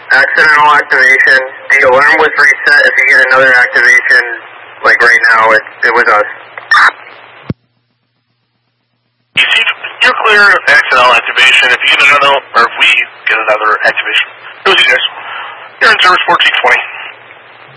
accidental activation. The alarm was reset. If you get another activation, like right now, it was us. You're clear of accidental activation. If you get another, or if we get another activation, it was you guys. You're in service 1420.